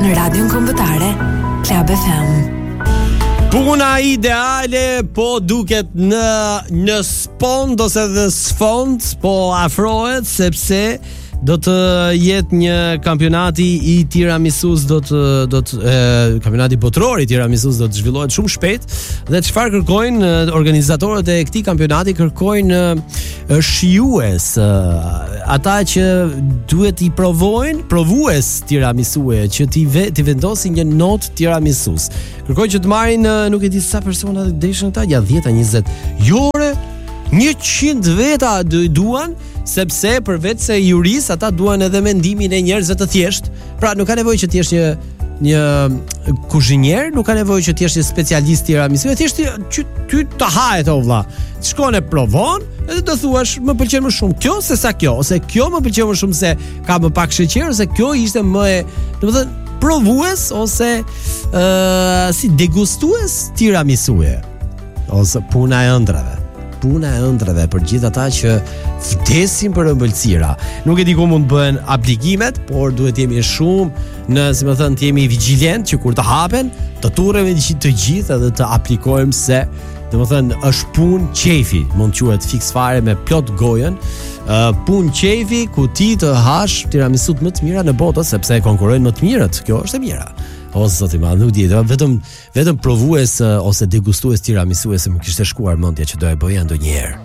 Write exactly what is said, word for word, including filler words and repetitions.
në radion kombëtare Club F M. Puna ideale po duket në në spond ose në sfond, po afrohet sepse do të jetë një kampionati i tiramisus do të do të e, kampionati botror i tiramisus do të zhvillohet shumë shpejt dhe çfarë kërkojnë organizatorët e këtij kampionati, kërkojnë shijues, ata që duhet i provojnë, provues tiramisue që ti ve, ti vendosin një notë tiramisus. Kërkojnë që të marrin, nuk e di sa persona deshin ata, ja dhjetë njëzet. Jore njëqind veta duan, sepse përveç se juris ata duan edhe mendimin e njerëzve të thjesht. Pra nuk ka nevojë që të jesh një një kuzhinier, nuk ka nevojë që të jesh një specialist tiramisu, thjesht ty ty të hahet o vlla. Shkon e provon, edhe do thuash më pëlqen më shumë kjo se sa kjo, ose kjo më pëlqen më shumë se ka më pak sheqer, ose kjo ishte më e, domethënë provues ose uh, si degustues tiramisue. Ose puna e ëndrave. Puna e ëndrave për gjithë ata që vdesin për ëmbëlsira. Nuk e di ku mund të bëhen aplikimet, por duhet jemi shumë në, si më thënë, të jemi vigjilent që kur të hapen, të turremi të gjithë edhe të aplikojmë se, domethënë, është punë qefi, mund quhet fiks fare me plot gojën. Uh, punë qefi ku ti të hash tiramisut më të mira në botë, sepse konkurrojnë më të mirët. Kjo është e mira. O zoti ma, nuk di, vetëm vetëm provues ose degustues tiramisu se më kishte shkuar mendja që do e bëja ndonjëherë.